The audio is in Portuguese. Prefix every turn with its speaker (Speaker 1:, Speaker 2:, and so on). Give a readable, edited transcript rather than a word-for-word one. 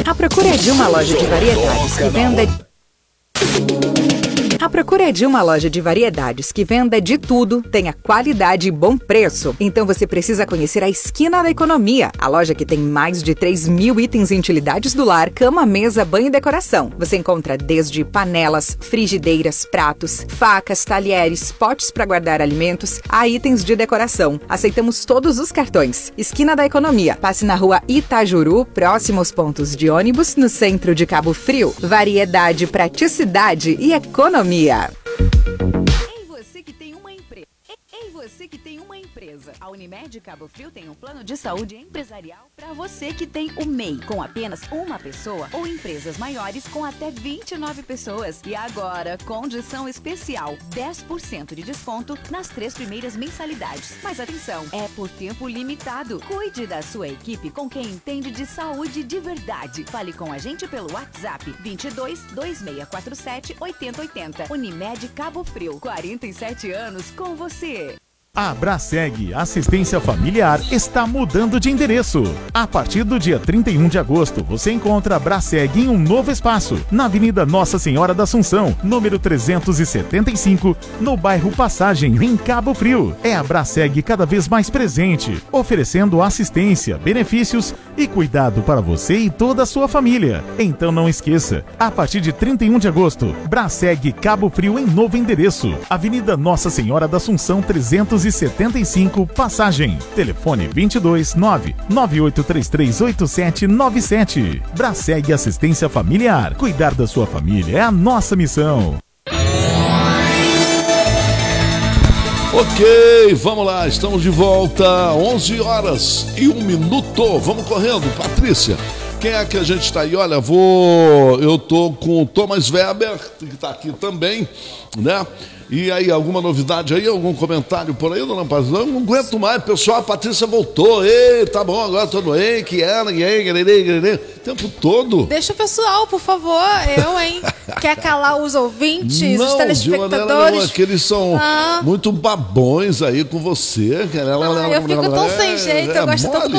Speaker 1: À procura de uma loja de variedades que venda... À procura de uma loja de variedades que venda de tudo, tenha qualidade e bom preço. Então você precisa conhecer a Esquina da Economia, a loja que tem mais de 3.000 itens em utilidades do lar, cama, mesa, banho e decoração. Você encontra desde panelas, frigideiras, pratos, facas, talheres, potes para guardar alimentos, a itens de decoração. Aceitamos todos os cartões. Esquina da Economia. Passe na rua Itajuru, próximo aos pontos de ônibus, no centro de Cabo Frio. Variedade, praticidade e economia.
Speaker 2: Você que tem uma empresa. A Unimed Cabo Frio tem um plano de saúde empresarial para você que tem o MEI, com apenas uma pessoa, ou empresas maiores com até 29 pessoas. E agora, condição especial, 10% de desconto nas 3 primeiras mensalidades. Mas atenção, é por tempo limitado. Cuide da sua equipe com quem entende de saúde de verdade. Fale com a gente pelo WhatsApp 22 2647 8080. Unimed Cabo Frio, 47 anos com você.
Speaker 3: A Braseg Assistência Familiar está mudando de endereço. A partir do dia 31 de agosto, você encontra a Braseg em um novo espaço, na Avenida Nossa Senhora da Assunção, número 375, no bairro Passagem, em Cabo Frio. É a Braseg cada vez mais presente, oferecendo assistência, benefícios e cuidado para você e toda a sua família. Então não esqueça, a partir de 31 de agosto, Braseg Cabo Frio em novo endereço, Avenida Nossa Senhora da Assunção 375, Passagem. Telefone 22 998338797. Braseg Assistência Familiar. Cuidar da sua família é a nossa missão.
Speaker 4: Ok, vamos lá, estamos de volta, 11 horas e 1 minuto. Vamos correndo, Patrícia. Quem é que a gente está aí? Olha, eu tô com o Thomas Weber, que está aqui também, né? E aí, alguma novidade aí? Algum comentário por aí, dona Paz? Não aguento mais, pessoal, a Patrícia voltou. Ei, tá bom, agora todo ei, que era, o tempo todo.
Speaker 5: Deixa o pessoal, por favor, hein? Quer calar os ouvintes,
Speaker 4: não,
Speaker 5: os telespectadores?
Speaker 4: Não, que eles são muito babões aí com você.
Speaker 5: Eu fico tão sem jeito, eu gosto tanto